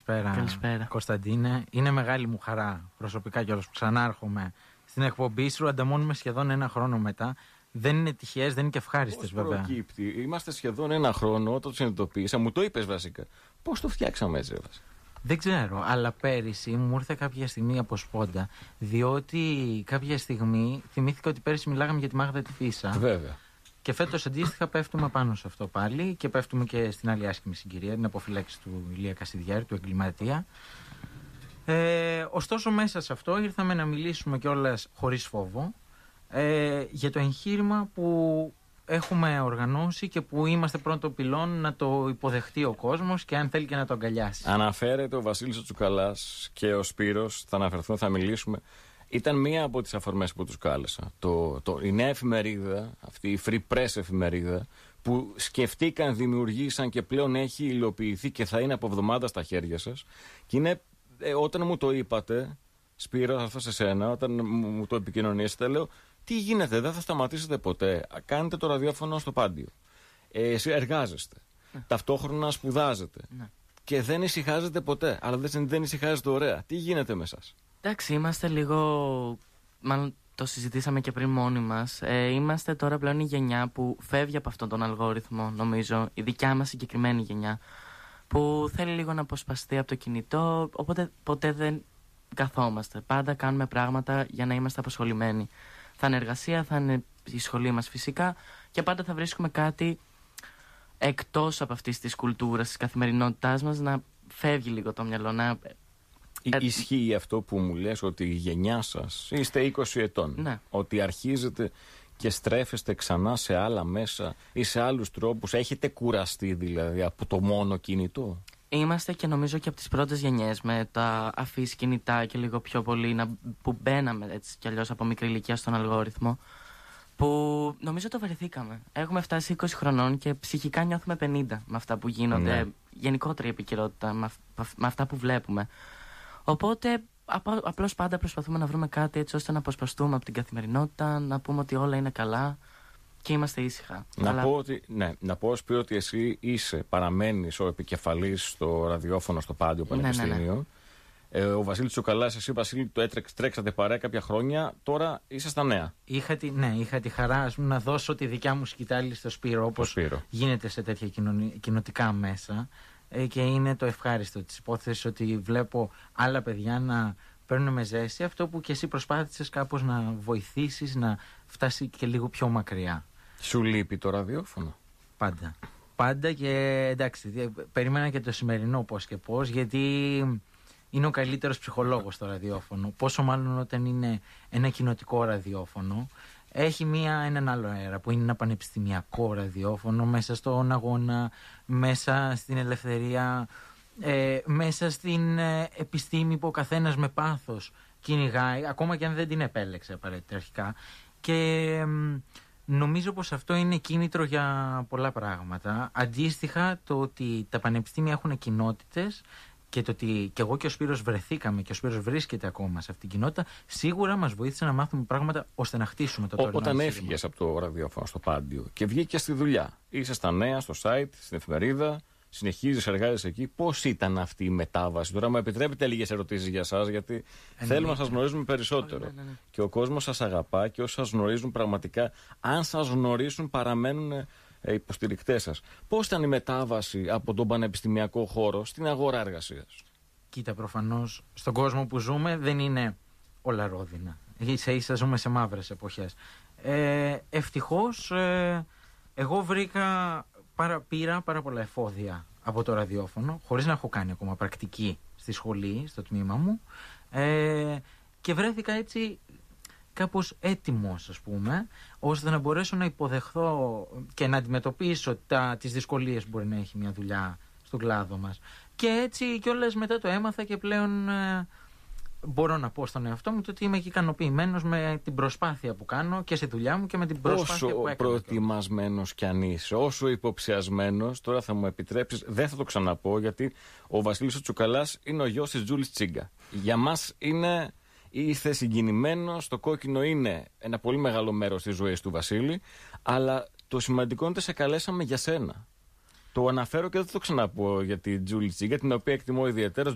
Καλησπέρα. Κωνσταντίνε. Είναι μεγάλη μου χαρά προσωπικά κιόλας που ξανάρχομαι στην εκπομπή σου. Ανταμώνουμε σχεδόν ένα χρόνο μετά. Δεν είναι τυχαίες, δεν είναι και ευχάριστες βέβαια. Προκύπτει. Είμαστε σχεδόν ένα χρόνο όταν το συνειδητοποίησα. Μου το είπες βασικά. Πώς το φτιάξαμε έτσι, βασικά. Δεν ξέρω, αλλά πέρυσι μου ήρθε κάποια στιγμή από σπόντα. Διότι κάποια στιγμή θυμήθηκα ότι πέρυσι μιλάγαμε για τη Μάγδα τη Φίσα. Βέβαια. Και φέτος αντίστοιχα πέφτουμε πάνω σε αυτό πάλι και πέφτουμε και στην άλλη άσχημη συγκυρία, την αποφυλάξη του Ηλία Κασιδιάρη, του εγκληματία. Ωστόσο, μέσα σε αυτό ήρθαμε να μιλήσουμε κιόλας χωρίς φόβο για το εγχείρημα που έχουμε οργανώσει και που είμαστε πρώτο πυλών να το υποδεχτεί ο κόσμος και αν θέλει και να το αγκαλιάσει. Αναφέρεται ο Βασίλης ο Τσουκαλάς και ο Σπύρος, θα αναφερθούν, θα μιλήσουμε. Ήταν μία από τις αφορμές που τους κάλεσα. Η νέα εφημερίδα, αυτή η Free Press εφημερίδα, που σκεφτήκαν, δημιουργήσαν και πλέον έχει υλοποιηθεί και θα είναι από εβδομάδα στα χέρια σας. Και είναι, όταν μου το είπατε, Σπύρο, θα έρθω σε σένα, όταν μου το επικοινωνήσετε, λέω, τι γίνεται, δεν θα σταματήσετε ποτέ. Κάνετε το ραδιόφωνο στο Πάντιο. Εσύ εργάζεστε. Ταυτόχρονα σπουδάζετε. Και δεν ησυχάζετε ποτέ. Αλλά δεν ησυχάζετε ωραία. Τι γίνεται με εσάς? Εντάξει, είμαστε λίγο. Μάλλον το συζητήσαμε και πριν μόνοι μας. Είμαστε τώρα πλέον η γενιά που φεύγει από αυτόν τον αλγόριθμο, νομίζω. Η δικιά μας συγκεκριμένη γενιά. Που θέλει λίγο να αποσπαστεί από το κινητό. Οπότε ποτέ δεν καθόμαστε. Πάντα κάνουμε πράγματα για να είμαστε απασχολημένοι. Θα είναι εργασία, θα είναι η σχολή μας φυσικά. Και πάντα θα βρίσκουμε κάτι εκτός από αυτής της κουλτούρας, της καθημερινότητάς μας, να φεύγει λίγο το μυαλό. Ισχύει αυτό που μου λες, ότι η γενιά σας, είστε 20 ετών, ναι, ότι αρχίζετε και στρέφεστε ξανά σε άλλα μέσα ή σε άλλους τρόπους? Έχετε κουραστεί δηλαδή από το μόνο κινητό? Είμαστε και νομίζω και από τις πρώτες γενιές με τα αφής κινητά και λίγο πιο πολύ που μπαίναμε έτσι κι αλλιώς από μικρή ηλικία στον αλγόριθμο, που νομίζω το βαρεθήκαμε. Έχουμε φτάσει 20 χρονών και ψυχικά νιώθουμε 50 με αυτά που γίνονται, ναι, γενικότερη επικαιρότητα, με αυτά που βλέπουμε. Οπότε απλώς πάντα προσπαθούμε να βρούμε κάτι έτσι ώστε να αποσπαστούμε από την καθημερινότητα, να πούμε ότι όλα είναι καλά και είμαστε ήσυχα. Να πω Σπύρο ότι εσύ παραμένεις ο επικεφαλής στο ραδιόφωνο στο Πάντιο Πανεπιστήμιο. Ναι. Ο Βασίλης Τσουκαλάς, εσύ Βασίλη τρέξατε παρέα κάποια χρόνια, τώρα είσαι στα νέα. Είχα τη χαρά να δώσω τη δικιά μου σκητάλη στο Σπύρο, όπως γίνεται σε τέτοια κοινοτικά μέσα. Και είναι το ευχάριστο της υπόθεσης ότι βλέπω άλλα παιδιά να παίρνουν με ζέση αυτό που και εσύ προσπάθησες κάπως να βοηθήσεις να φτάσει και λίγο πιο μακριά. Σου λείπει το ραδιόφωνο? Πάντα και εντάξει, περίμενα και το σημερινό πώς και πώς, γιατί είναι ο καλύτερος ψυχολόγος το ραδιόφωνο. Πόσο μάλλον όταν είναι ένα κοινοτικό ραδιόφωνο. Έχει έναν άλλο αέρα που είναι ένα πανεπιστημιακό ραδιόφωνο, μέσα στον αγώνα, μέσα στην ελευθερία, μέσα στην επιστήμη που ο καθένας με πάθος κυνηγάει, ακόμα και αν δεν την επέλεξε απαραίτητα αρχικά. Και νομίζω πως αυτό είναι κίνητρο για πολλά πράγματα. Αντίστοιχα, το ότι τα πανεπιστήμια έχουν κοινότητες και το ότι και εγώ και ο Σπύρος βρεθήκαμε και ο Σπύρος βρίσκεται ακόμα σε αυτήν την κοινότητα, σίγουρα μας βοήθησε να μάθουμε πράγματα ώστε να χτίσουμε το τωρινό. Όταν έφυγες από το ραδιόφωνο στο Πάντιο και βγήκες στη δουλειά, είσαι στα νέα, στο site, στην εφημερίδα, συνεχίζεις, εργάζεσαι εκεί, πώς ήταν αυτή η μετάβαση? Τώρα μου επιτρέπετε λίγες ερωτήσεις για εσάς, γιατί θέλουμε να σας γνωρίζουμε περισσότερο. Ναι. Και ο κόσμος σας αγαπά και όσοι σας γνωρίζουν πραγματικά, αν σας γνωρίζουν, παραμένουν υποστηρικτές σας. Πώς ήταν η μετάβαση από τον πανεπιστημιακό χώρο στην αγορά εργασίας? Κοίτα, προφανώς στον κόσμο που ζούμε δεν είναι όλα ρόδινα. Ίσα ζούμε σε μαύρες εποχές. Ευτυχώς εγώ πήρα πάρα πολλά εφόδια από το ραδιόφωνο, χωρίς να έχω κάνει ακόμα πρακτική στη σχολή, στο τμήμα μου, και βρέθηκα έτσι κάπως έτοιμος, ας πούμε, ώστε να μπορέσω να υποδεχθώ και να αντιμετωπίσω τις δυσκολίες που μπορεί να έχει μια δουλειά στον κλάδο μας. Και έτσι κιόλας μετά το έμαθα και πλέον μπορώ να πω στον εαυτό μου ότι είμαι και ικανοποιημένος με την προσπάθεια που κάνω και στη δουλειά μου και με την προσπάθεια που έκανα. Όσο προετοιμασμένος κι αν είσαι, όσο υποψιασμένος, τώρα θα μου επιτρέψεις, δεν θα το ξαναπώ, γιατί ο Βασίλης ο Τσουκαλάς είναι ο γιος της Τζούλης Τσίγκα. Για μας ήρθε συγκινημένος, το κόκκινο είναι ένα πολύ μεγάλο μέρος της ζωής του Βασίλη, αλλά το σημαντικό είναι ότι σε καλέσαμε για σένα. Το αναφέρω και δεν θα το ξαναπώ για την Τζούλη Τσίγκα, την οποία εκτιμώ ιδιαίτερα.